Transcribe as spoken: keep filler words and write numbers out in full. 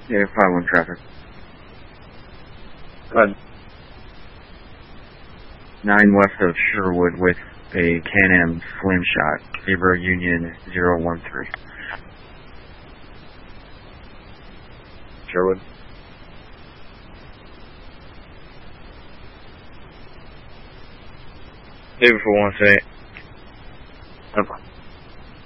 Yeah, five one traffic. Go ahead. nine west of Sherwood with a Can-Am Slim Shot, Avro Union zero one three. Sherwood. David for one say. Okay.